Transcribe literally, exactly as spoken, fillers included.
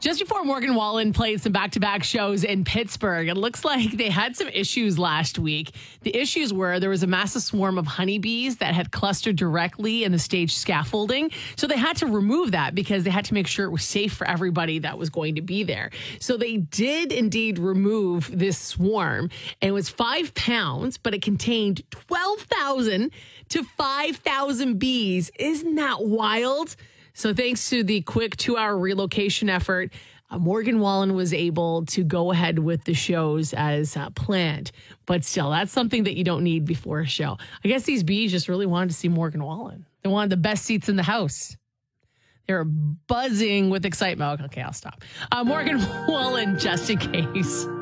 Just before Morgan Wallen played some back-to-back shows in Pittsburgh, it looks like they had some issues last week. The issues were there was a massive swarm of honeybees that had clustered directly in the stage scaffolding. So they had to remove that because they had to make sure it was safe for everybody that was going to be there. So they did indeed remove this swarm. And it was five pounds, but it contained twelve thousand to five thousand bees. Isn't that wild? So thanks to the quick two-hour relocation effort, uh, Morgan Wallen was able to go ahead with the shows as uh, planned. But still, that's something that you don't need before a show. I guess these bees just really wanted to see Morgan Wallen. They wanted the best seats in the house. They were buzzing with excitement. Okay, I'll stop. Uh, Morgan Wallen, just in case.